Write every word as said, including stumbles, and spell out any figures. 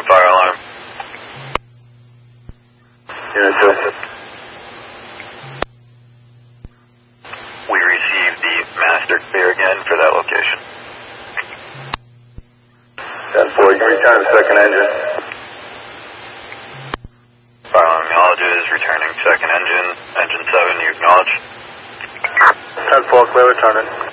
fire alarm. Unit two. We received the master clear again for that location. ten four, you can return the second engine. Fire alarm acknowledges, returning second engine. Engine seven, you acknowledge. ten four, clear returning.